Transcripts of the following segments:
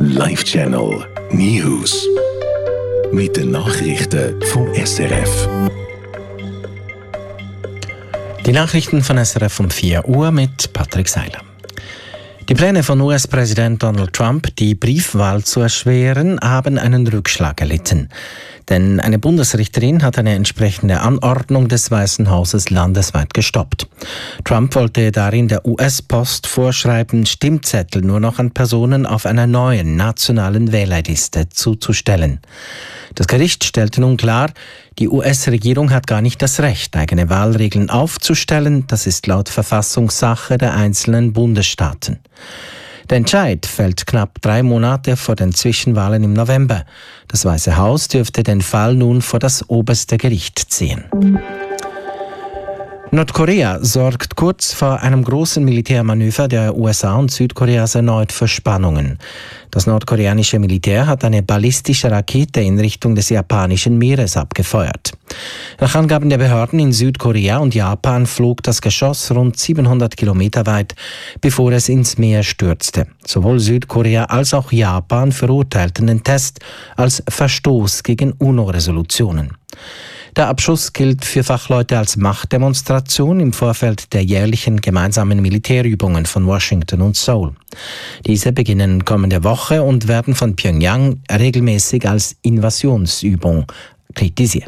Live Channel News. Mit den Nachrichten vom SRF. Die Nachrichten von SRF um 4 Uhr mit Patrick Seiler. Die Pläne von US-Präsident Donald Trump, die Briefwahl zu erschweren, haben einen Rückschlag erlitten. Denn eine Bundesrichterin hat eine entsprechende Anordnung des Weißen Hauses landesweit gestoppt. Trump wollte darin der US-Post vorschreiben, Stimmzettel nur noch an Personen auf einer neuen nationalen Wählerliste zuzustellen. Das Gericht stellte nun klar, die US-Regierung hat gar nicht das Recht, eigene Wahlregeln aufzustellen. Das ist laut Verfassungssache der einzelnen Bundesstaaten. Der Entscheid fällt knapp 3 Monate vor den Zwischenwahlen im November. Das Weiße Haus dürfte den Fall nun vor das oberste Gericht ziehen. Nordkorea sorgt kurz vor einem großen Militärmanöver der USA und Südkoreas erneut für Spannungen. Das nordkoreanische Militär hat eine ballistische Rakete in Richtung des japanischen Meeres abgefeuert. Nach Angaben der Behörden in Südkorea und Japan flog das Geschoss rund 700 Kilometer weit, bevor es ins Meer stürzte. Sowohl Südkorea als auch Japan verurteilten den Test als Verstoß gegen UNO-Resolutionen. Der Abschuss gilt für Fachleute als Machtdemonstration im Vorfeld der jährlichen gemeinsamen Militärübungen von Washington und Seoul. Diese beginnen kommende Woche und werden von Pyongyang regelmäßig als Invasionsübung kritisiert.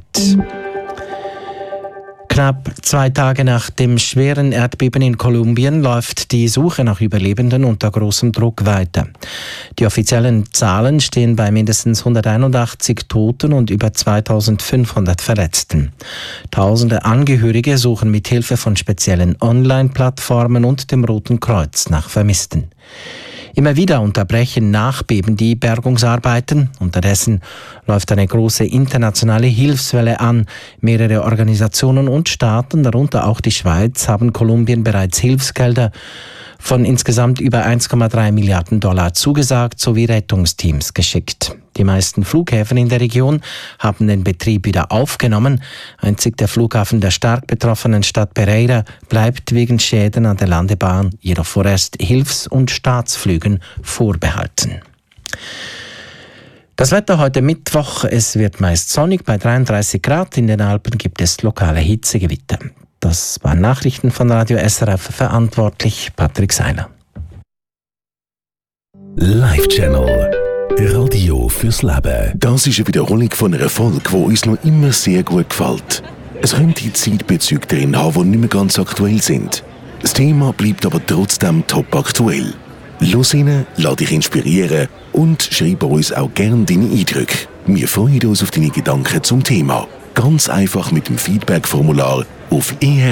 Knapp 2 Tage nach dem schweren Erdbeben in Kolumbien läuft die Suche nach Überlebenden unter großem Druck weiter. Die offiziellen Zahlen stehen bei mindestens 181 Toten und über 2500 Verletzten. Tausende Angehörige suchen mit Hilfe von speziellen Online-Plattformen und dem Roten Kreuz nach Vermissten. Immer wieder unterbrechen Nachbeben die Bergungsarbeiten. Unterdessen läuft eine große internationale Hilfswelle an. Mehrere Organisationen und Staaten, darunter auch die Schweiz, haben Kolumbien bereits Hilfsgelder von insgesamt über 1,3 Milliarden Dollar zugesagt sowie Rettungsteams geschickt. Die meisten Flughäfen in der Region haben den Betrieb wieder aufgenommen. Einzig der Flughafen der stark betroffenen Stadt Pereira bleibt wegen Schäden an der Landebahn jedoch vorerst Hilfs- und Staatsflügen vorbehalten. Das Wetter heute Mittwoch, es wird meist sonnig bei 33 Grad. In den Alpen gibt es lokale Hitzegewitter. Das waren Nachrichten von Radio SRF, verantwortlich Patrick Seiler. Live Channel Radio fürs Leben. Das ist eine Wiederholung von einer Folge, die uns noch immer sehr gut gefällt. Es könnte Zeitbezüge drin haben, die nicht mehr ganz aktuell sind. Das Thema bleibt aber trotzdem top aktuell. Los rein, lass dich inspirieren und schreib uns auch gerne deine Eindrücke. Wir freuen uns auf deine Gedanken zum Thema. Ganz einfach mit dem Feedback-Formular auf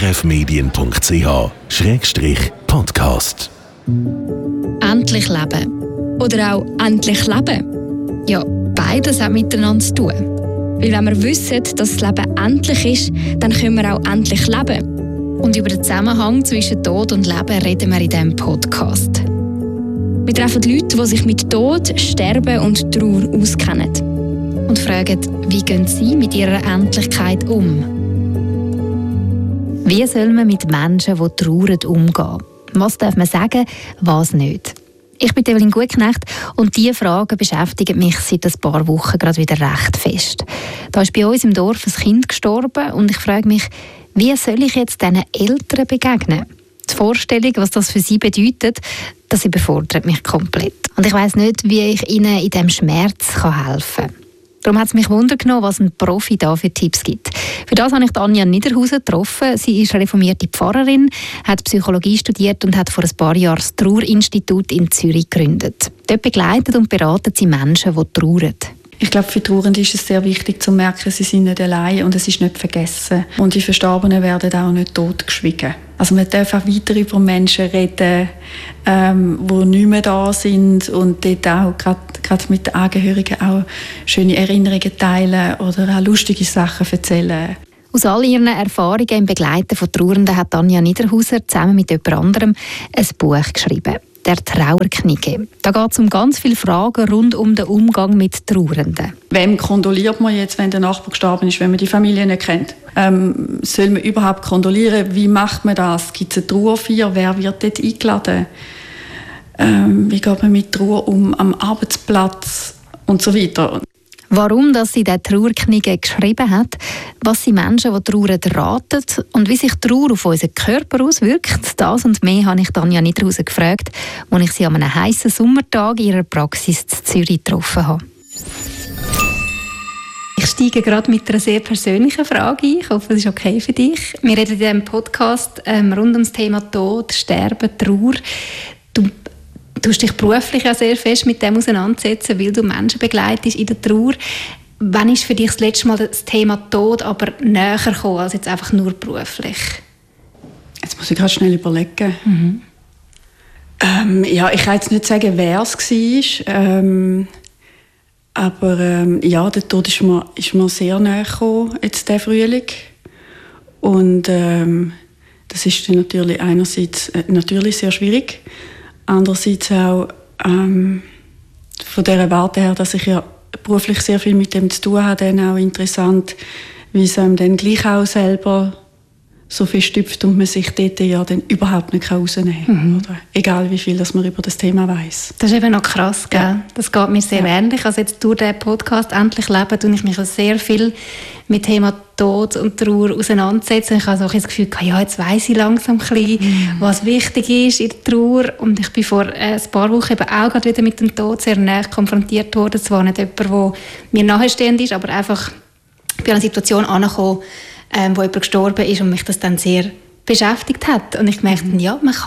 erfmedia.ch/podcast. Endlich leben. Oder auch endlich leben. Ja, beides hat miteinander zu tun. Weil wenn wir wissen, dass das Leben endlich ist, dann können wir auch endlich leben. Und über den Zusammenhang zwischen Tod und Leben reden wir in diesem Podcast. Wir treffen Leute, die sich mit Tod, Sterben und Trauer auskennen. Und fragen, wie gehen sie mit ihrer Endlichkeit um? Wie soll man mit Menschen, die trauern, umgehen? Was darf man sagen, was nicht? Ich bin Evelyn Gutknecht und diese Fragen beschäftigen mich seit ein paar Wochen gerade wieder recht fest. Da ist bei uns im Dorf ein Kind gestorben und ich frage mich, wie soll ich jetzt diesen Eltern begegnen? Die Vorstellung, was das für sie bedeutet, das überfordert mich komplett. Und ich weiss nicht, wie ich ihnen in diesem Schmerz helfen kann. Darum hat es mich Wunder genommen, was ein Profi da für Tipps gibt. Für das habe ich Anja Niederhausen getroffen. Sie ist reformierte Pfarrerin, hat Psychologie studiert und hat vor ein paar Jahren das Trauerinstitut in Zürich gegründet. Dort begleitet und beraten sie Menschen, die trauern. Ich glaube, für Trauernde ist es sehr wichtig zu merken, sie sind nicht allein und es ist nicht vergessen. Und die Verstorbenen werden auch nicht totgeschwiegen. Also man darf auch weiter über Menschen reden, die nicht mehr da sind und dort auch gerade mit den Angehörigen auch schöne Erinnerungen teilen oder auch lustige Sachen erzählen. Aus all ihren Erfahrungen im Begleiten von Trauernden hat Anja Niederhauser zusammen mit jemand anderem ein Buch geschrieben. «Der Trauerknigge». Da geht es um ganz viele Fragen rund um den Umgang mit Trauernden. Wem kondoliert man jetzt, wenn der Nachbar gestorben ist, wenn man die Familie nicht kennt? Soll man überhaupt kondolieren? Wie macht man das? Gibt es eine Trauerfeier? Wer wird dort eingeladen? wie geht man mit Trauer am Arbeitsplatz und so weiter. Warum dass sie diese Trauerknigge geschrieben hat, was sie Menschen, die trauern, raten und wie sich Trauer auf unseren Körper auswirkt, das und mehr habe ich Tanja Niederhausen gefragt, als ich sie an einem heißen Sommertag in ihrer Praxis in Zürich getroffen habe. Ich steige gerade mit einer sehr persönlichen Frage ein. Ich hoffe, es ist okay für dich. Wir reden in diesem Podcast rund um das Thema Tod, Sterben, Trauer. Du tust dich beruflich ja sehr fest mit dem auseinandersetzen, weil du Menschen begleitest in der Trauer. Wann ist für dich das letzte Mal das Thema Tod aber näher gekommen, als jetzt einfach nur beruflich? Jetzt muss ich gerade schnell überlegen. Ja, ich kann jetzt nicht sagen, wer es war. Aber der Tod ist mir sehr nahe gekommen, jetzt diesen Frühling. Und das ist dann natürlich einerseits natürlich sehr schwierig, andererseits auch von dieser Warte her, dass ich ja beruflich sehr viel mit dem zu tun habe, dann auch interessant, wie es einem dann gleich auch selber so viel stüpft und man sich dort ja dann überhaupt nicht rausnehmen kann. Oder? Egal wie viel dass man über das Thema weiss. Das ist eben noch krass, gell? Ja. Das geht mir sehr ähnlich. Also jetzt durch diesen Podcast «Endlich leben» tue ich mich sehr viel mit dem Thema Tod und Trauer auseinandersetzen. Ich habe so das Gefühl, ja, jetzt weiss ich langsam ein bisschen, was wichtig ist in der Trauer. Und ich bin vor ein paar Wochen eben auch gerade wieder mit dem Tod sehr nahe konfrontiert worden. Zwar nicht jemand, der mir nahestehend ist, aber einfach bei einer Situation angekommen, wo jemand gestorben ist und mich das dann sehr beschäftigt hat. Und ich merkte, ja, man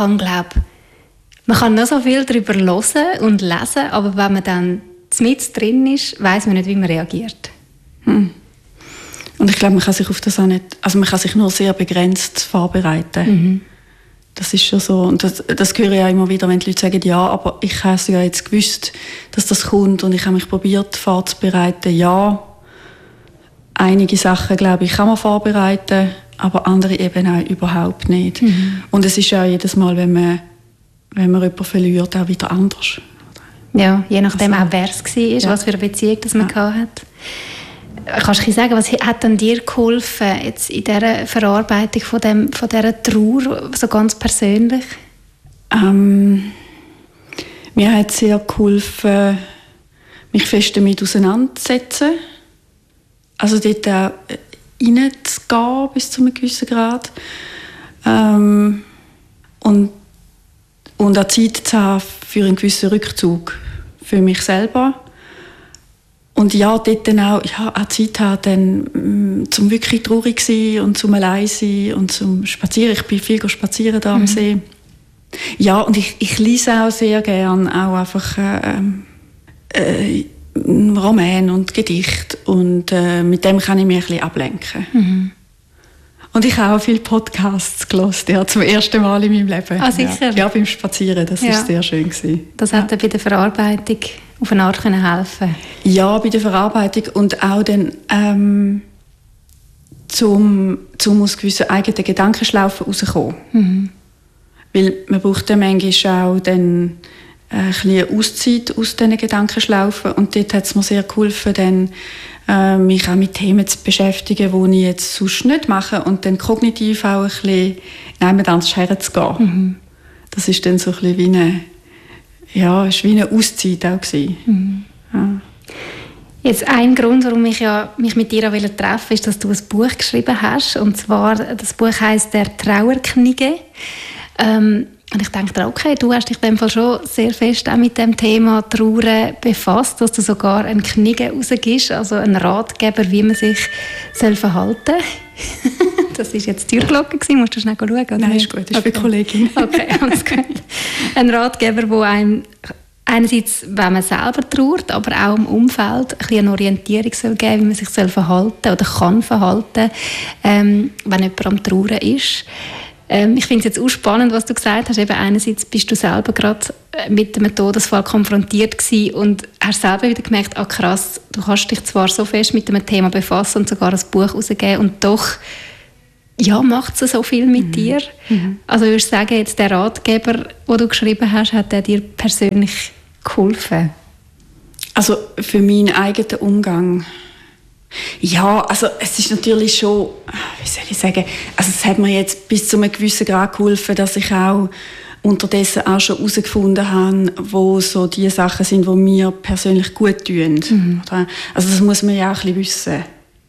kann noch so viel darüber hören und lesen, aber wenn man dann mitten drin ist, weiss man nicht, wie man reagiert. Und ich glaube, man kann sich auf das auch nicht, also man kann sich nur sehr begrenzt vorbereiten. Das ist schon so. Und das höre ich auch immer wieder, wenn die Leute sagen, ja, aber ich habe es ja jetzt gewusst, dass das kommt und ich habe mich probiert vorzubereiten. Ja, einige Sachen, glaube ich, kann man vorbereiten, aber andere eben auch überhaupt nicht. Und es ist ja jedes Mal, wenn man jemanden verliert, auch wieder anders. Ja, je nachdem auch, wer es war, was für eine Beziehung das man hatte. Kannst du sagen, was hat denn dir geholfen jetzt in dieser Verarbeitung von dieser Trauer, so ganz persönlich? Mir hat es sehr geholfen, mich fest damit auseinanderzusetzen. Also dort auch reinzugehen bis zu einem gewissen Grad. Und auch Zeit zu haben für einen gewissen Rückzug für mich selber. Und ja, dort dann auch Zeit haben, dann, zum wirklich traurig sein und zum allein sein und zum Spazieren. Ich bin viel spazieren da am See. Ja, und ich lese auch sehr gerne auch einfach Roman und Gedicht und mit dem kann ich mich ein bisschen ablenken. Und ich habe auch viele Podcasts gehört, ja, zum ersten Mal in meinem Leben. Ah, sicher? Ja, beim Spazieren, das war sehr schön gewesen. Das hat dir bei der Verarbeitung auf eine Art helfen? Ja, bei der Verarbeitung und auch dann zum aus gewissen eigenen Gedankenschlaufen rauszukommen. Weil man braucht dann manchmal auch dann ein bisschen Auszeit aus diesen Gedankenschlaufen. Und dort hat es mir sehr geholfen, dann, mich auch mit Themen zu beschäftigen, die ich jetzt sonst nicht mache. Und dann kognitiv auch ein bisschen jemand anders herzugehen. Das ist dann so ein bisschen wie eine Auszeit auch gewesen. Ja. Jetzt ein Grund, warum ich mich mit dir treffen wollte, ist, dass du ein Buch geschrieben hast. Und zwar, das Buch heisst «Der Trauerknigge». Und ich denke, okay, du hast dich in dem Fall schon sehr fest auch mit dem Thema Trauer befasst, dass du sogar eine Knigge rausgibst, also einen Ratgeber, wie man sich verhalten soll. Das war jetzt die Türglocke, musst du schnell schauen? Oder? Nein, ist gut, das ist für die Kollegin. Okay, alles gut. Ein Ratgeber, der einem einerseits, wenn man selber trauert, aber auch im Umfeld ein bisschen eine Orientierung soll geben, wie man sich verhalten oder kann verhalten, wenn jemand am Trauern ist. Ich finde es jetzt auch spannend, was du gesagt hast. Eben einerseits bist du selber gerade mit einem Todesfall konfrontiert gewesen und hast selber wieder gemerkt, krass, du kannst dich zwar so fest mit dem Thema befassen und sogar ein Buch rausgeben und doch macht es so viel mit dir. Also ich würde sagen, jetzt der Ratgeber, den du geschrieben hast, hat der dir persönlich geholfen? Also für meinen eigenen Umgang. Ja, also es ist natürlich schon, wie soll ich sagen, also es hat mir jetzt bis zu einem gewissen Grad geholfen, dass ich auch unterdessen auch schon herausgefunden habe, wo so die Sachen sind, die mir persönlich gut tun. Also das muss man ja auch ein bisschen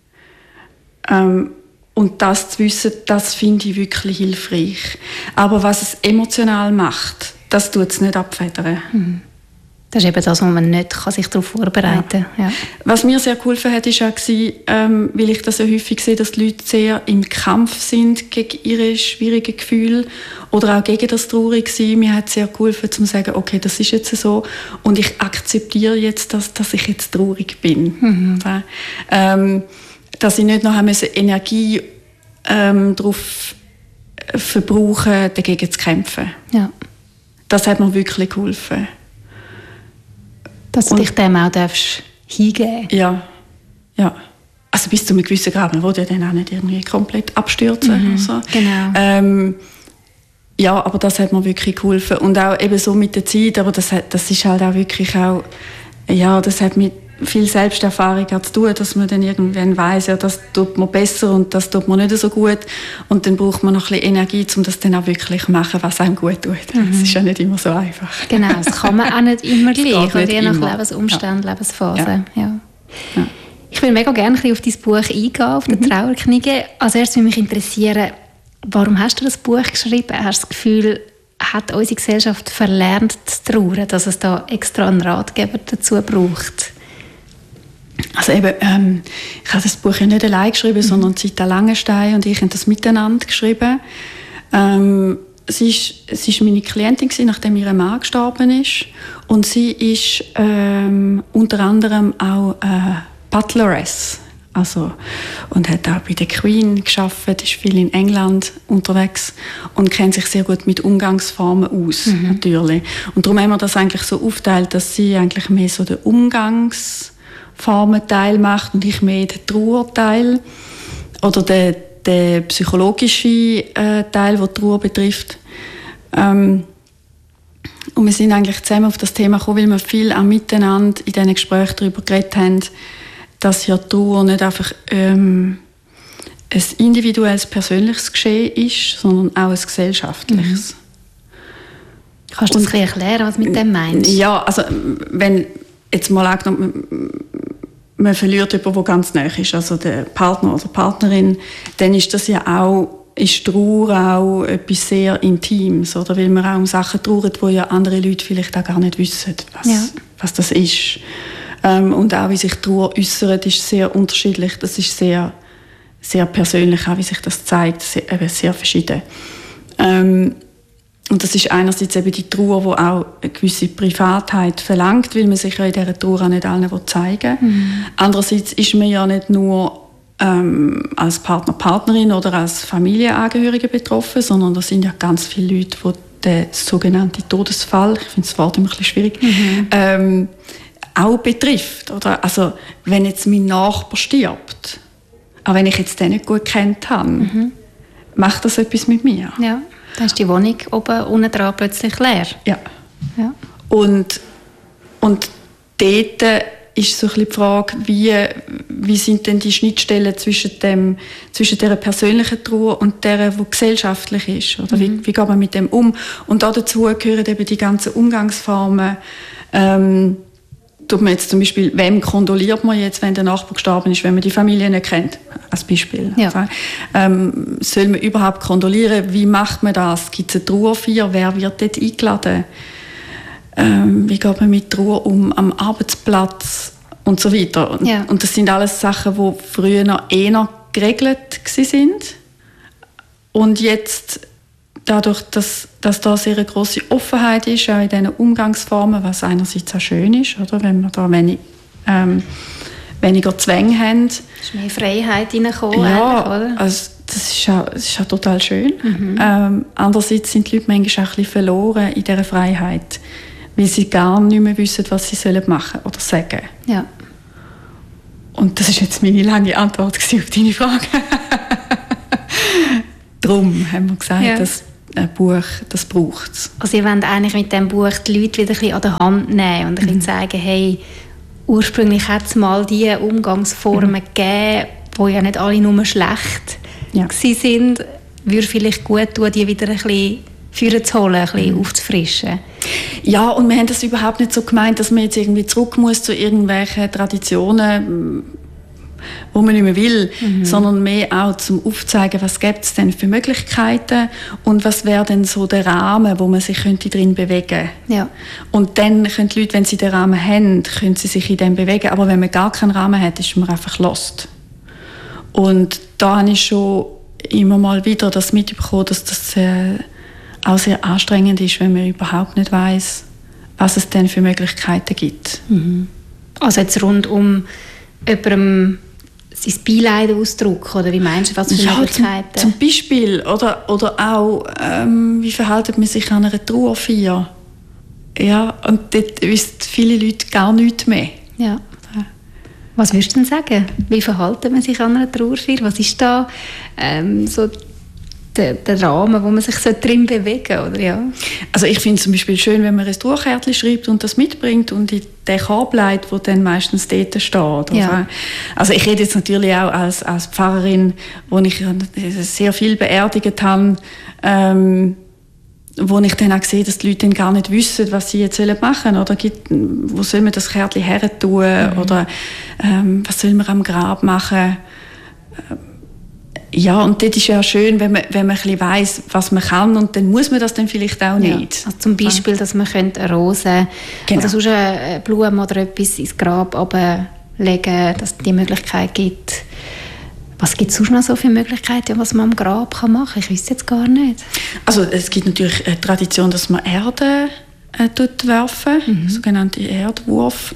wissen. Und das zu wissen, das finde ich wirklich hilfreich. Aber was es emotional macht, das tut es nicht abfedern. Das ist eben das, wo man nicht sich darauf vorbereiten kann. Ja. Was mir sehr geholfen hat, war auch, weil ich das so häufig sehe, dass die Leute sehr im Kampf sind gegen ihre schwierigen Gefühle oder auch gegen das Traurige. Mir hat es sehr geholfen, zu sagen, okay, das ist jetzt so und ich akzeptiere jetzt, dass ich jetzt traurig bin. Dass ich nicht noch Energie darauf verbrauchen, dagegen zu kämpfen. Ja. Das hat mir wirklich geholfen. Dass du dich dem auch hingeben darfst. Ja. Also bis zu einem gewissen Grad. Man will ja dann auch nicht irgendwie komplett abstürzen. So. Genau. Ja, aber das hat mir wirklich geholfen. Und auch eben so mit der Zeit, aber das ist halt auch wirklich auch, ja, das hat mit viel Selbsterfahrung zu tun, dass man dann irgendwann weiss, ja, das tut mir besser und das tut mir nicht so gut. Und dann braucht man noch ein bisschen Energie, um das dann auch wirklich zu machen, was einem gut tut. Das ist ja nicht immer so einfach. Genau, das kann man auch nicht immer gleich. Und je nach Lebensumständen, Lebensphase. Ja. Ich würde mega gerne auf dein Buch eingehen, auf die Trauerknige. Als erstes würde mich interessieren, warum hast du das Buch geschrieben? Hast du das Gefühl, hat unsere Gesellschaft verlernt zu trauern, dass es da extra einen Ratgeber dazu braucht? Also eben, ich habe das Buch ja nicht allein geschrieben, sondern Zita Langenstein und ich haben das miteinander geschrieben. Sie ist meine Klientin, nachdem ihr Mann gestorben ist. Und sie ist unter anderem auch Butleress. Also, und hat auch bei der Queen gearbeitet, ist viel in England unterwegs und kennt sich sehr gut mit Umgangsformen aus, natürlich. Und darum haben wir das eigentlich so aufgeteilt, dass sie eigentlich mehr so den Umgangsformen-Teil macht und ich mehr den Trauerteil oder den psychologischen Teil, der die Trauer betrifft. Und wir sind eigentlich zusammen auf das Thema gekommen, weil wir viel auch miteinander in diesen Gesprächen darüber geredet haben, dass ja Trauer nicht einfach ein individuelles, persönliches Geschehen ist, sondern auch ein gesellschaftliches. Kannst du das ein bisschen erklären, was du mit dem meinst? Ja, also wenn jetzt mal angenommen, man verliert jemanden, der ganz nahe ist, also der Partner oder Partnerin, dann ist das ja auch, ist Trauer auch etwas sehr Intimes, oder? Weil man auch um Sachen trauert, wo ja andere Leute vielleicht auch gar nicht wissen, was das ist. Und auch wie sich Trauer äußert, ist sehr unterschiedlich. Das ist sehr, sehr persönlich, auch wie sich das zeigt, sehr verschieden. Und das ist einerseits eben die Trauer, die auch eine gewisse Privatheit verlangt, weil man sich ja in dieser Trauer auch nicht allen zeigen will. Andererseits ist man ja nicht nur als Partner, Partnerin oder als Familienangehörige betroffen, sondern da sind ja ganz viele Leute, die den sogenannten Todesfall, ich finde das Wort immer ein bisschen schwierig, auch betrifft. Oder? Also, wenn jetzt mein Nachbar stirbt, auch wenn ich jetzt den nicht gut kennt habe, macht das etwas mit mir. Ja, dann ist die Wohnung unten dran plötzlich leer. Ja. Und dort ist so ein bisschen die Frage, wie sind denn die Schnittstellen zwischen dieser persönlichen Trauer und der, die gesellschaftlich ist? Oder wie geht man mit dem um? Und dazu gehören eben die ganzen Umgangsformen. Tut man jetzt zum Beispiel, wem kondoliert man jetzt, wenn der Nachbar gestorben ist, wenn man die Familie nicht kennt, als Beispiel. Ja. Soll man überhaupt kondolieren? Wie macht man das? Gibt es eine Trauerfeier? Wer wird dort eingeladen? Wie geht man mit Trauer um am Arbeitsplatz? Und so weiter. Und das sind alles Sachen, die früher noch eher geregelt waren. Und jetzt, dadurch, dass da sehr eine grosse Offenheit ist, auch in diesen Umgangsformen, was einerseits auch schön ist, oder? Wenn wir da weniger Zwänge haben. Es ist mehr Freiheit reingekommen, oder? Also das ist ja total schön. Andererseits sind die Leute manchmal auch ein bisschen verloren in dieser Freiheit, weil sie gar nicht mehr wissen, was sie machen sollen oder sagen. Ja. Und das ist jetzt meine lange Antwort auf deine Frage. Darum haben wir gesagt, dass ein Buch, das braucht es. Also ihr wollt eigentlich mit diesem Buch die Leute wieder ein bisschen an der Hand nehmen und ein bisschen zeigen, hey, ursprünglich hat es mal diese Umgangsformen gegeben, die ja nicht alle nur schlecht waren. Würde vielleicht gut tun, die wieder ein bisschen Feuer zu holen, ein bisschen aufzufrischen. Ja, und wir haben das überhaupt nicht so gemeint, dass man jetzt irgendwie zurück muss zu irgendwelchen Traditionen, wo man nicht mehr will, sondern mehr auch zum Aufzeigen, was gibt es denn für Möglichkeiten und was wäre denn so der Rahmen, wo man sich könnte drin bewegen. Ja. Und dann können die Leute, wenn sie den Rahmen haben, können sie sich in dem bewegen. Aber wenn man gar keinen Rahmen hat, ist man einfach lost. Und da habe ich schon immer mal wieder das mitbekommen, dass das auch sehr anstrengend ist, wenn man überhaupt nicht weiss, was es denn für Möglichkeiten gibt. Also jetzt rund um jemandem sein Beileid ausdrücken, oder wie meinst du, was für Möglichkeiten? Zum Beispiel, oder auch, wie verhält man sich an einer Trauerfeier? Ja, und dort wissen viele Leute gar nichts mehr. Ja. Was würdest du denn sagen? Wie verhält man sich an einer Trauerfeier? Was ist da so der Rahmen, wo man sich drin bewegen sollte, oder? Ja. Also ich finde es zum Beispiel schön, wenn man ein Trauerkärtchen schreibt und das mitbringt und in den Korb legt, der dann meistens dort steht. Ja. Also ich rede jetzt natürlich auch als Pfarrerin, wo ich sehr viel beerdigt habe, wo ich dann auch sehe, dass die Leute dann gar nicht wissen, was sie jetzt machen sollen. Oder wo soll man das Kärtchen her tun? Oder was soll man am Grab machen? Ja, und das ist ja schön, wenn man ein bisschen weiss, was man kann, und dann muss man das dann vielleicht auch nicht. Ja. Also zum Beispiel, dass man eine Rose oder sonst eine Blume oder etwas ins Grab ablegen, dass es die Möglichkeit gibt. Was gibt es sonst noch so für Möglichkeiten, was man am Grab machen kann? Ich weiß jetzt gar nicht. Also es gibt natürlich eine Tradition, dass man Erde werfen, sogenannte Erdwurf.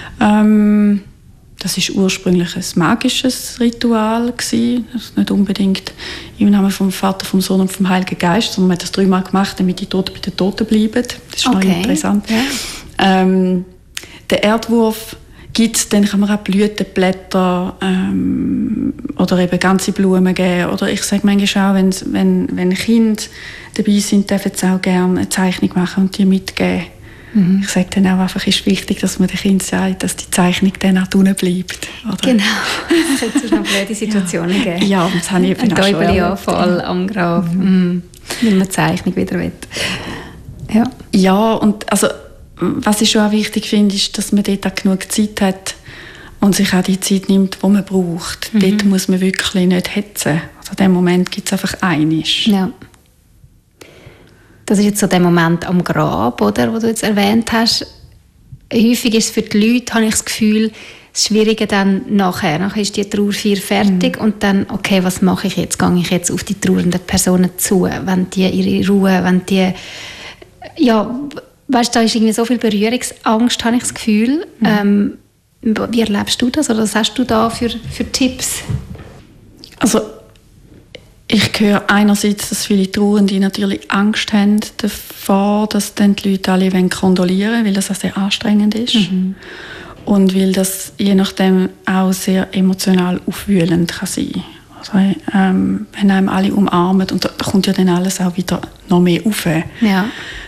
Das ist ursprünglich ein magisches Ritual gewesen. Das ist nicht unbedingt im Namen vom Vater, vom Sohn und vom Heiligen Geist, sondern man hat das 3-mal gemacht, damit die Toten bei den Toten bleiben. Das ist noch interessant. Ja. Der Erdwurf gibt es, dann kann man auch Blütenblätter oder eben ganze Blumen geben. Oder ich sage manchmal auch, wenn Kinder dabei sind, dürfen sie auch gerne eine Zeichnung machen und die mitgeben. Ich sage dann auch einfach, es ist wichtig, dass man den Kindern sagt, dass die Zeichnung dann auch unten bleibt. Oder? Genau, es hat sonst noch blöde Situationen gegeben. Ja, das habe ich eben auch schon erlebt. Ein Anfall am Grab, weil man die Zeichnung wieder will. Ja, und also, was ich schon auch wichtig finde, ist, dass man dort auch genug Zeit hat und sich auch die Zeit nimmt, die man braucht. Dort muss man wirklich nicht hetzen. Also in dem Moment gibt es einfach einiges. Ja. Das ist jetzt so der Moment am Grab, oder, wo du jetzt erwähnt hast. Häufig ist es für die Leute, habe ich das Gefühl, das Schwierige dann nachher. Nachher ist die Trauerfeier fertig und dann, okay, was mache ich jetzt? Gehe ich jetzt auf die trauernden Personen zu? Wenn die ihre Ruhe, wenn die... Ja, weißt du, da ist irgendwie so viel Berührungsangst, habe ich das Gefühl. Wie erlebst du das? Oder was hast du da für Tipps? Also, ich höre einerseits, dass viele Trauernde natürlich Angst haben davor, dass dann die Leute alle kondolieren wollen, weil das auch sehr anstrengend ist. Und weil das je nachdem auch sehr emotional aufwühlend kann sein. Also, wenn einem alle umarmen, und da kommt ja dann alles auch wieder noch mehr rauf. Ja.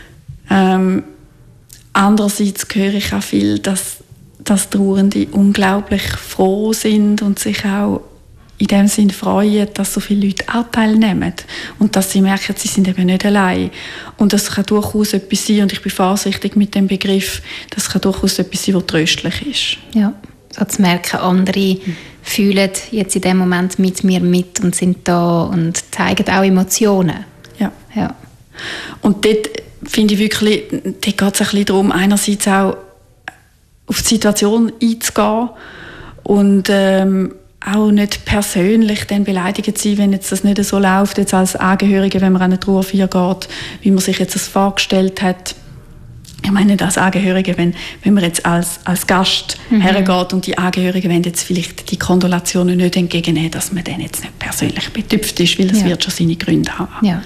Andererseits höre ich auch viel, dass Trauernde unglaublich froh sind und sich auch in dem Sinn freuen, dass so viele Leute auch teilnehmen und dass sie merken, sie sind eben nicht allein. Und das kann durchaus etwas sein, und ich bin vorsichtig mit dem Begriff, das kann durchaus etwas sein, was tröstlich ist. Ja, so zu merken, andere fühlen jetzt in dem Moment mit mir mit und sind da und zeigen auch Emotionen. Ja. Und dort finde ich wirklich, dort geht es ein bisschen darum, einerseits auch auf die Situation einzugehen und auch nicht persönlich dann beleidigt zu sein, wenn jetzt das nicht so läuft, jetzt als Angehörige, wenn man an eine Trauerfeier geht, wie man sich jetzt das vorgestellt hat. Ich meine nicht als Angehörige, wenn man jetzt als Gast hergeht und die Angehörigen wollen jetzt vielleicht die Kondolationen nicht entgegennehmen, dass man dann jetzt nicht persönlich betüpft ist, weil es wird schon seine Gründe haben. Ja.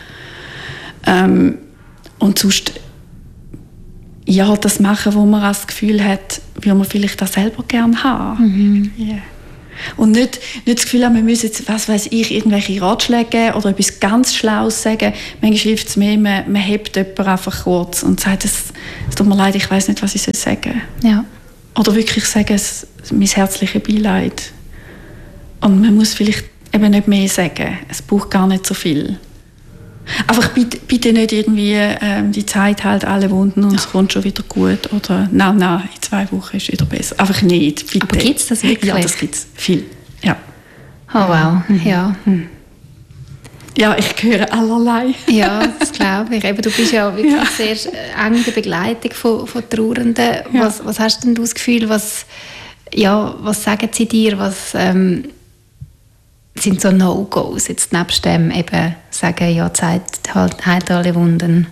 Und sonst das machen, wo man das Gefühl hat, wie man vielleicht das selber gerne haben. Und nicht das Gefühl haben, wir müssen jetzt, was weiss ich, irgendwelche Ratschläge geben oder etwas ganz Schlaues sagen. Manchmal hilft es mehr, man hebt jemanden einfach kurz und sagt, es tut mir leid, ich weiss nicht, was ich sagen soll. Ja. Oder wirklich sagen, mein herzliches Beileid. Und man muss vielleicht eben nicht mehr sagen. Es braucht gar nicht so viel. Einfach bitte nicht irgendwie die Zeit hält alle Wunden und es kommt schon wieder gut oder nein, in 2 Wochen ist es wieder besser. Einfach nicht, bitte. Aber gibt es das wirklich? Ja, das gibt es. Viel, ja. Oh wow, ja. Ja, ich höre allerlei. Ja, das glaube ich. Eben, du bist ja wirklich sehr eng in der Begleitung von Trauernden. Ja. Was hast denn du das Gefühl, was sagen sie dir, was sind so No-Gos, jetzt nebst dem eben sagen, ja, Zeit heilt alle Wunden?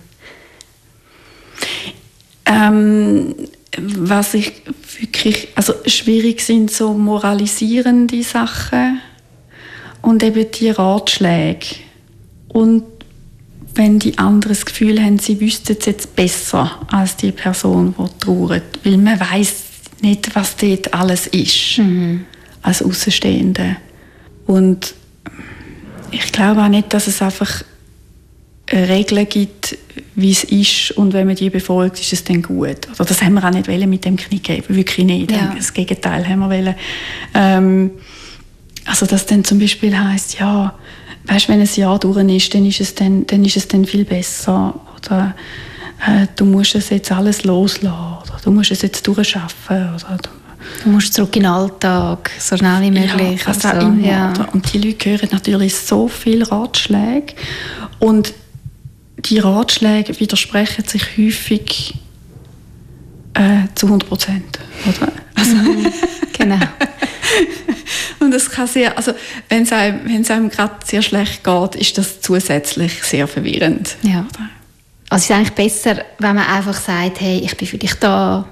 Was ich wirklich, also schwierig sind so moralisierende Sachen und eben die Ratschläge. Und wenn die anderen das Gefühl haben, sie wüssten es jetzt besser als die Person, die trauert, weil man weiss nicht, was dort alles ist, als Außenstehende. Und ich glaube auch nicht, dass es einfach Regeln gibt, wie es ist, und wenn man die befolgt, ist es dann gut. Oder das haben wir auch nicht mit dem Knie geben, wirklich nicht. Ja. Das Gegenteil haben wir wollen. Also dass dann zum Beispiel heisst, ja, weißt, wenn ein Jahr durch ist, dann ist es dann viel besser. Oder du musst es jetzt alles loslassen. Oder du musst es jetzt durchschaffen. Oder du musst zurück in den Alltag, so schnell wie möglich. Ja, also auch immer. Ja. Und die Leute hören natürlich so viele Ratschläge. Und die Ratschläge widersprechen sich häufig zu 100%. Oder? Also, genau. Und es kann sehr, also wenn es einem gerade sehr schlecht geht, ist das zusätzlich sehr verwirrend. Ja. Also es ist eigentlich besser, wenn man einfach sagt, hey, ich bin für dich da,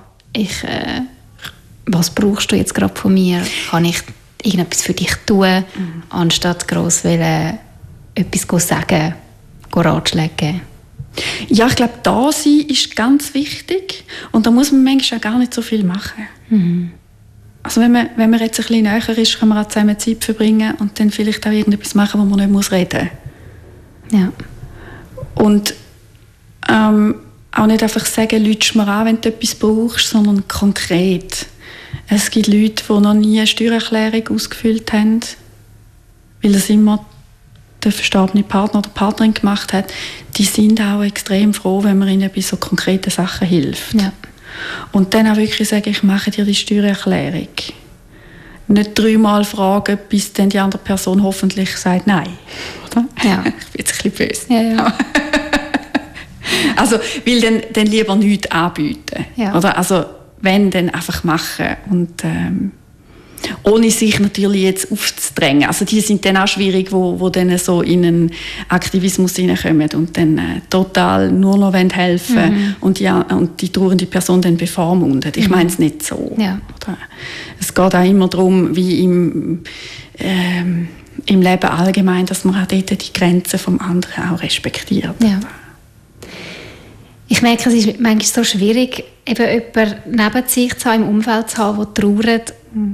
was brauchst du jetzt gerade von mir? Kann ich irgendetwas für dich tun, anstatt gross etwas sagen, Ratschläge geben? Ja, ich glaube, da sein ist ganz wichtig. Und da muss man manchmal auch gar nicht so viel machen. Mhm. Also wenn man jetzt ein bisschen näher ist, kann man auch zusammen Zeit verbringen und dann vielleicht auch irgendetwas machen, wo man nicht reden muss. Ja. Und auch nicht einfach sagen, lütsch mir an, wenn du etwas brauchst, sondern konkret. Es gibt Leute, die noch nie eine Steuererklärung ausgefüllt haben, weil das immer der verstorbene Partner oder Partnerin gemacht hat. Die sind auch extrem froh, wenn man ihnen bei so konkreten Sachen hilft. Ja. Und dann auch wirklich sagen, ich mache dir die Steuererklärung. Nicht 3-mal fragen, bis dann die andere Person hoffentlich sagt Nein. Oder? Ja. Ich bin jetzt ein bisschen böse. Ja, ja. Also, weil dann lieber nichts anbieten. Ja. Oder? Also, wenn, dann einfach machen. Und ohne sich natürlich jetzt aufzudrängen. Also die sind dann auch schwierig, wo dann so in einen Aktivismus hineinkommen und dann total nur noch helfen und die trauernde Person dann bevormundet. Ich meine es nicht so. Ja. Es geht auch immer darum, wie im Leben allgemein, dass man auch dort die Grenzen vom anderen auch respektiert. Ja. Ich merke, es ist manchmal so schwierig, eben jemanden neben sich zu haben, im Umfeld zu haben, der trauert,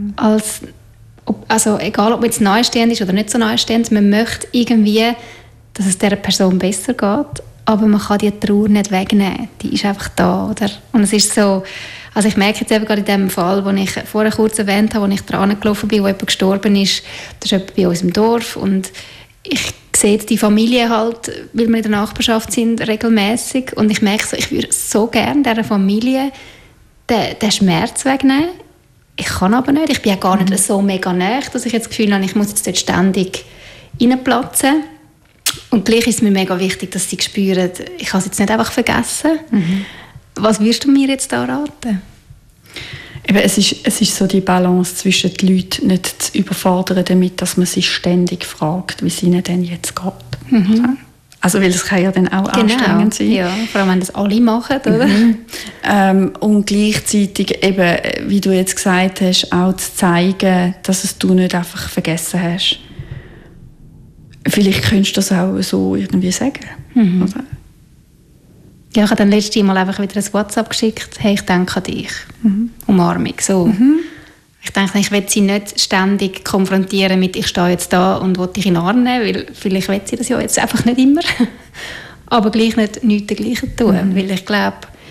also egal, ob man jetzt nahestehend ist oder nicht so nahestehend, man möchte irgendwie, dass es dieser Person besser geht, aber man kann die Trauer nicht wegnehmen. Die ist einfach da, oder? Und es ist so, also ich merke jetzt eben gerade in dem Fall, den ich vorher kurz erwähnt habe, wo ich dran gelaufen bin, wo jemand gestorben ist, das ist jemand bei uns im Dorf und ich sehe die Familie halt, weil wir in der Nachbarschaft sind, regelmäßig und ich merke so, ich würde so gerne dieser Familie den Schmerz wegnehmen. Ich kann aber nicht. Ich bin ja gar nicht so mega nahe, dass ich jetzt das Gefühl habe, ich muss jetzt dort ständig reinplatzen. Und gleich ist es mir mega wichtig, dass sie spüren, ich habe es jetzt nicht einfach vergessen. Was würdest du mir jetzt da raten? Eben, es ist so die Balance zwischen den Leuten nicht zu überfordern damit, dass man sich ständig fragt, wie es ihnen denn jetzt geht. Also, weil es kann ja dann auch anstrengend sein. Ja, vor allem, wenn das alle machen, oder? Und gleichzeitig eben, wie du jetzt gesagt hast, auch zu zeigen, dass es du nicht einfach vergessen hast. Vielleicht könntest du das auch so irgendwie sagen. Oder? Ja, ich habe dann letztes Mal einfach wieder ein WhatsApp geschickt. Hey, ich denke an dich. Umarmung. So. Ich denke, ich will sie nicht ständig konfrontieren mit «ich stehe jetzt da und will dich in den Arm nehmen», weil vielleicht will sie das ja jetzt einfach nicht immer. Aber gleich nicht nichts dergleichen tun. Weil ich glaube,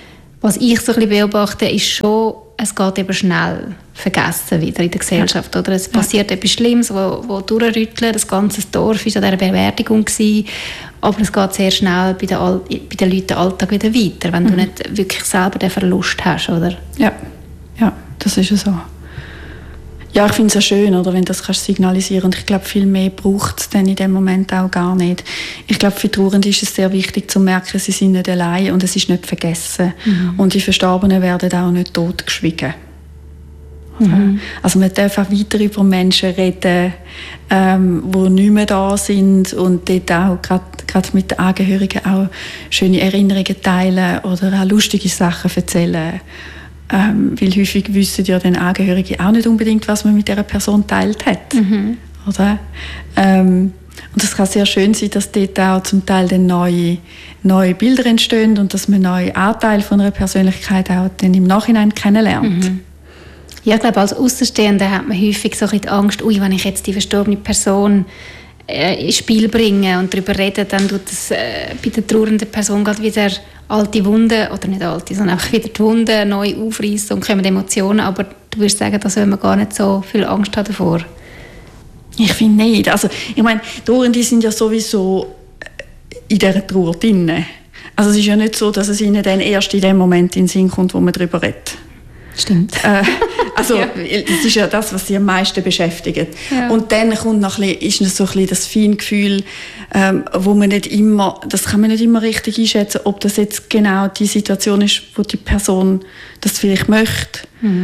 Was ich so ein bisschen beobachte, ist schon, es geht eben schnell vergessen wieder in der Gesellschaft. Oder? Es passiert etwas Schlimmes, wo durchrüttelt. Das ganze Dorf war an dieser Beerdigung gewesen, aber es geht sehr schnell bei den Leuten den Alltag wieder weiter, wenn du nicht wirklich selber den Verlust hast, oder? Ja, das ist so. Ja, ich finde es ja schön, oder, wenn du das kannst signalisieren. Und ich glaube, viel mehr braucht es dann in dem Moment auch gar nicht. Ich glaube, für Trauernde ist es sehr wichtig zu merken, sie sind nicht allein und es ist nicht vergessen. Und die Verstorbenen werden auch nicht totgeschwiegen. Also man darf auch weiter über Menschen reden, die nicht mehr da sind und dort auch gerade mit den Angehörigen auch schöne Erinnerungen teilen oder auch lustige Sachen erzählen. Weil häufig wissen ja den Angehörigen auch nicht unbedingt, was man mit dieser Person geteilt hat. Oder? Und es kann sehr schön sein, dass dort auch zum Teil dann neue Bilder entstehen und dass man neue Anteile von einer Persönlichkeit auch dann im Nachhinein kennenlernt. Ja, ich glaube, als Außenstehender hat man häufig so ein bisschen die Angst, wenn ich jetzt die verstorbene Person ins Spiel bringe und darüber rede, dann tut das bei der trauernden Person gerade wieder alte Wunden, oder nicht alte, sondern einfach wieder die Wunden neu aufreißen und kommen Emotionen. Aber du würdest sagen, da soll man gar nicht so viel Angst haben davor? Ich finde nicht. Also, ich meine, Trauernde sind ja sowieso in dieser Trauer drin. Also es ist ja nicht so, dass es ihnen dann erst in dem Moment in den Sinn kommt, wo man darüber redet. Stimmt. Also das ist ja das, was sie am meisten beschäftigt. Ja. Und dann kommt noch ist noch so ein bisschen das Feingefühl, wo man nicht immer, das kann man nicht immer richtig einschätzen, ob das jetzt genau die Situation ist, wo die Person das vielleicht möchte.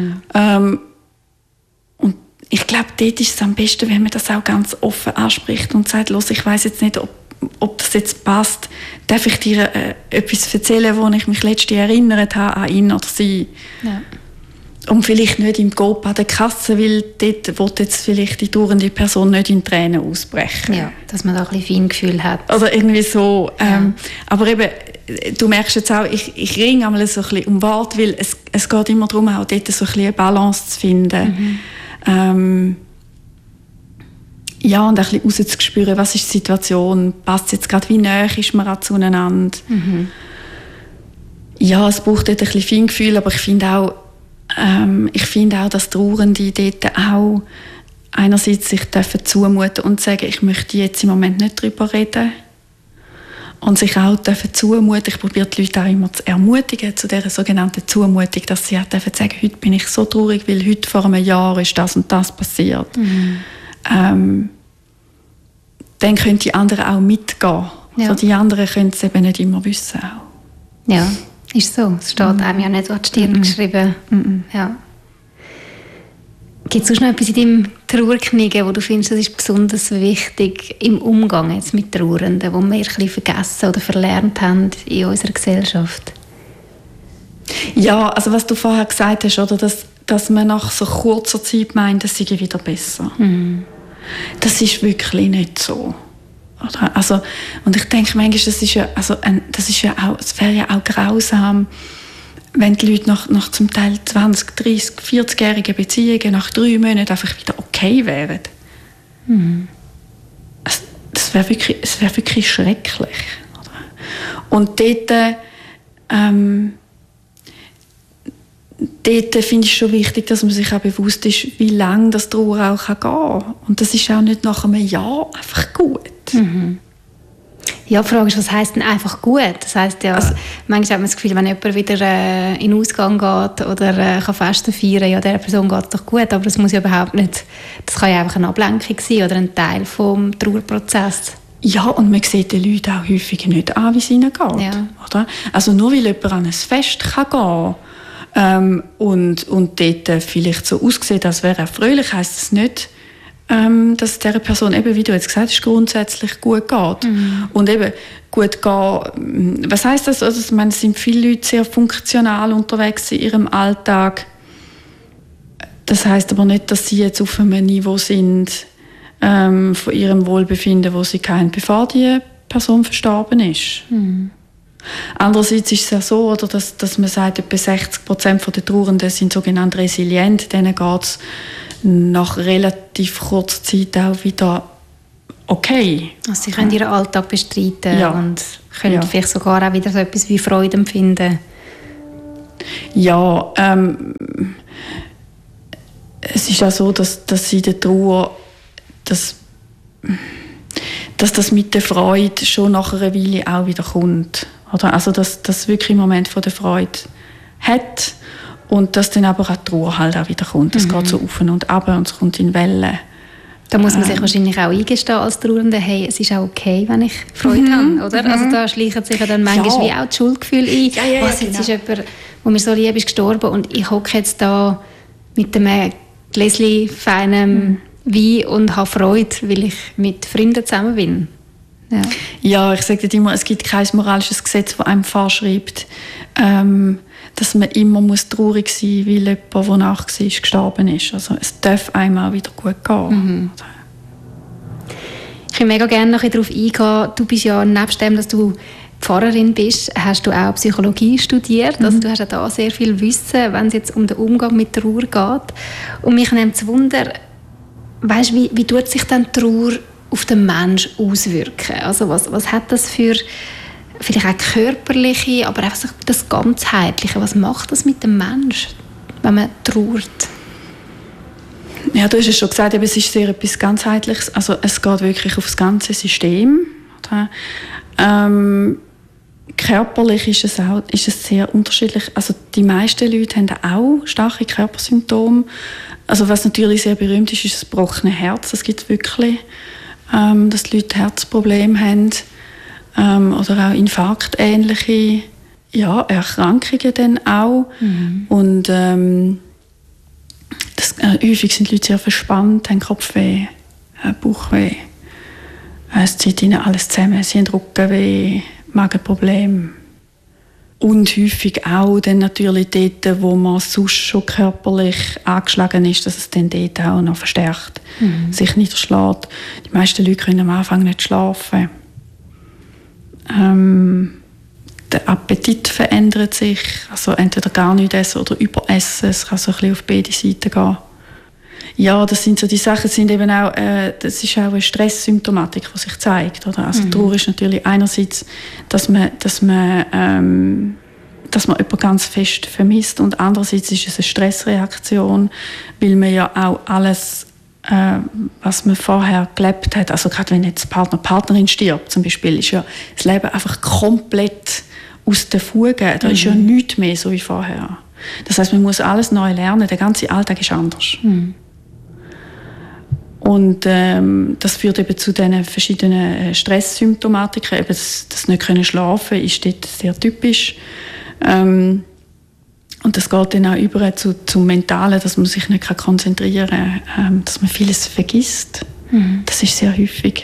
Und ich glaube, dort ist es am besten, wenn man das auch ganz offen anspricht und sagt, los, ich weiss jetzt nicht, ob das jetzt passt. Darf ich dir etwas erzählen, wo ich mich letztens erinnert habe an ihn oder sie? Ja. Und vielleicht nicht im Coop an der Kasse, weil dort will jetzt vielleicht die trauernde Person nicht in Tränen ausbrechen. Ja, dass man da ein bisschen Feingefühl hat. Oder irgendwie so. Aber eben, du merkst jetzt auch, ich ringe einmal so ein bisschen um Wort, weil es geht immer darum, auch dort so ein bisschen eine Balance zu finden. Ja, und ein bisschen rauszuspüren, was ist die Situation, passt es jetzt gerade, wie nahe ist man auch zueinander. Ja, es braucht dort ein bisschen Feingefühl, aber ich finde auch, dass Trauernde dort auch einerseits sich zumuten und sagen, ich möchte jetzt im Moment nicht darüber reden. Und sich auch zumuten. Ich probiere die Leute auch immer zu ermutigen, zu dieser sogenannten Zumutung, dass sie auch sagen, heute bin ich so traurig, weil heute vor einem Jahr ist das und das passiert. Dann können die anderen auch mitgehen. Ja. Also die anderen können es eben nicht immer wissen. Auch. Ja. Ist so. Es steht einem ja nicht auf die Stirn geschrieben. Ja. Gibt es sonst noch etwas in deinem Trauerknicken, wo du findest, das ist besonders wichtig im Umgang jetzt mit Trauernden, wo wir ein bisschen vergessen oder verlernt haben in unserer Gesellschaft? Ja, also was du vorher gesagt hast, oder, dass man nach so kurzer Zeit meint, es sei wieder besser. Das ist wirklich nicht so. Oder? Also, und ich denke manchmal, es wäre ja auch grausam, wenn die Leute nach zum Teil 20, 30, 40-jährigen Beziehungen nach 3 Monaten einfach wieder okay wären. Das wäre wirklich schrecklich. Oder? Und dort finde ich schon wichtig, dass man sich auch bewusst ist, wie lange das Trauer auch gehen kann. Und das ist auch nicht nach einem Jahr einfach gut. Ja, die Frage ist, was heisst denn einfach gut? Das heisst ja, manchmal hat man das Gefühl, wenn jemand wieder in den Ausgang geht oder kann Feste feiern, ja, der Person geht es doch gut, aber das muss ja überhaupt nicht, das kann ja einfach eine Ablenkung sein oder ein Teil vom Trauerprozess. Ja, und man sieht den Leuten auch häufig nicht an, wie es ihnen geht. Ja. Oder? Also nur weil jemand an ein Fest kann gehen und dort vielleicht so aussieht, als wäre er fröhlich, heisst das nicht, dass dieser Person, eben, wie du jetzt gesagt hast, grundsätzlich gut geht. Und eben gut gehen, was heisst das? Also, ich meine, es sind viele Leute sehr funktional unterwegs in ihrem Alltag. Das heisst aber nicht, dass sie jetzt auf einem Niveau sind von ihrem Wohlbefinden, wo sie kennen, bevor die Person verstorben ist. Andererseits ist es ja so, oder, dass man sagt, etwa 60% der Trauernden sind sogenannt resilient, denen geht es nach relativ kurzer Zeit auch wieder okay. Also sie können ihren Alltag bestreiten und können vielleicht sogar auch wieder so etwas wie Freude empfinden. Ja, es ist auch so, dass in der Trauer dass das mit der Freude schon nach einer Weile auch wieder kommt. Oder? Also, dass das wirklich einen Moment von der Freude hat und dass dann aber auch die Trauer halt auch wieder kommt. Es geht so auf und ab und es kommt in Wellen. Da muss man sich wahrscheinlich auch eingestehen als Trauernde, hey, es ist auch okay, wenn ich Freude habe, oder? Also da schleichen sich dann manchmal wie auch das Schuldgefühl ein. Jetzt ist jemand, der mir so lieb ist, gestorben und ich hocke jetzt da mit einem Gläschen feinem Wein und habe Freude, weil ich mit Freunden zusammen bin. Ja, ich sage immer, es gibt kein moralisches Gesetz, das einem vorschreibt, dass man immer traurig sein muss, weil jemand, der nach war, gestorben ist. Also es darf einem auch wieder gut gehen. Ich würde mega gerne noch darauf eingehen. Du bist ja, nebst dem, dass du Pfarrerin bist, hast du auch Psychologie studiert. Also du hast auch da sehr viel Wissen, wenn es jetzt um den Umgang mit Trauer geht. Und mich nimmt es Wunder, weißt, wie tut sich dann Trauer auf den Menschen auswirken? Also was hat das für vielleicht auch körperliche, aber auch das Ganzheitliche? Was macht das mit dem Menschen, wenn man trauert? Ja, du hast es schon gesagt, es ist sehr etwas Ganzheitliches. Also es geht wirklich auf das ganze System. Körperlich ist es sehr unterschiedlich. Also die meisten Leute haben auch starke Körpersymptome. Also was natürlich sehr berühmt ist das gebrochene Herz. Das gibt es wirklich, dass die Leute Herzprobleme haben. Oder auch infarktähnliche Erkrankungen dann auch. Und häufig sind die Leute sehr verspannt, haben Kopfweh, Bauchweh. Es zieht ihnen alles zusammen. Sie haben Rückenweh, Magenprobleme. Und häufig auch dann natürlich dort, wo man sonst schon körperlich angeschlagen ist, dass es dann dort auch noch verstärkt sich niederschlägt. Die meisten Leute können am Anfang nicht schlafen. Der Appetit verändert sich, also entweder gar nicht essen oder überessen, es kann so ein bisschen auf beide Seiten gehen. Ja, das sind so die Sachen, sind eben auch, das ist auch eine Stresssymptomatik, die sich zeigt, oder? Also Trauer ist natürlich einerseits, dass man jemanden ganz fest vermisst und andererseits ist es eine Stressreaktion, weil man ja auch alles was man vorher gelebt hat, also gerade wenn jetzt Partnerin stirbt zum Beispiel, ist ja das Leben einfach komplett aus der Fuge. Da ist ja nichts mehr so wie vorher. Das heißt, man muss alles neu lernen, der ganze Alltag ist anders. Und das führt eben zu diesen verschiedenen Stresssymptomatiken. Eben das nicht können schlafen ist dort sehr typisch. Und das geht dann auch über zum Mentalen, dass man sich nicht konzentrieren kann, dass man vieles vergisst. Das ist sehr häufig.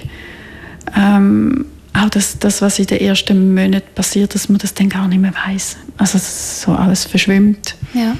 Auch das, was in den ersten Monaten passiert, dass man das dann gar nicht mehr weiss. Also so alles verschwimmt. Ja.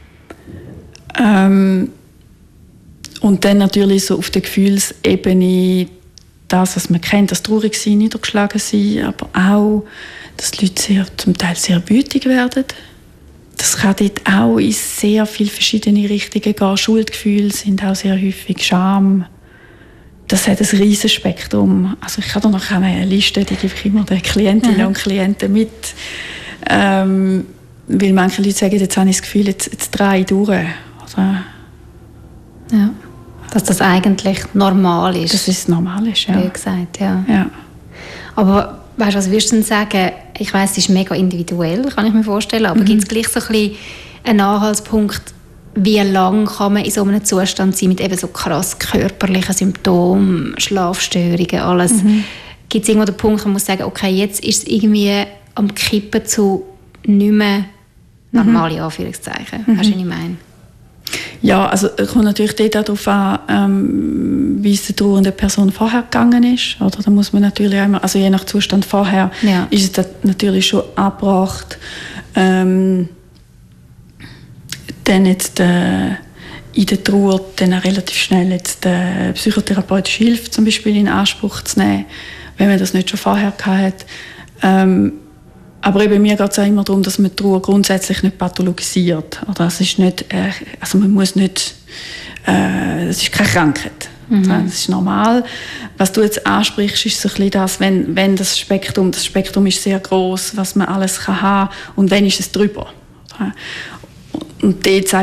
Und dann natürlich so auf der Gefühlsebene das, was man kennt, das traurig sein, niedergeschlagen sein, aber auch, dass die Leute zum Teil sehr wütig werden. Das kann dort auch in sehr viele verschiedene Richtungen gehen. Schuldgefühle sind auch sehr häufig, Scham. Das hat ein riesiges Spektrum. Also ich habe da noch eine Liste, die gebe ich immer den Klientinnen und Klienten mit. Weil manche Leute sagen, jetzt habe ich das Gefühl, jetzt drehe ich durch. Oder? Ja. Dass das eigentlich normal ist. Dass es normal ist, ja. Wie gesagt, ja. Aber weißt du, was würdest du denn sagen? Ich weiss, es ist mega individuell, kann ich mir vorstellen, aber gibt es gleich so ein bisschen einen Anhaltspunkt, wie lange kann man in so einem Zustand sein mit eben so krass körperlichen Symptomen, Schlafstörungen, alles? Gibt es irgendwo den Punkt, wo man muss sagen, okay, jetzt ist es irgendwie am Kippen zu nicht mehr normale Anführungszeichen? Weißt du, was ich meine? Ja, also es kommt natürlich dort auch darauf an, wie es der trauernden Person vorher gegangen ist. Oder? Da muss man natürlich einmal, also je nach Zustand vorher ist es natürlich schon abgebracht. Dann jetzt in der Trauer dann relativ schnell jetzt psychotherapeutische Hilfe zum Beispiel in Anspruch zu nehmen, wenn man das nicht schon vorher hatte. Aber eben, mir geht es auch immer darum, dass man die Trauer grundsätzlich nicht pathologisiert. Oder es ist nicht, also man muss nicht, es ist keine Krankheit. Das ist normal. Was du jetzt ansprichst, ist so ein bisschen das, wenn das Spektrum ist sehr groß, was man alles kann haben und wenn ist es drüber. Und dort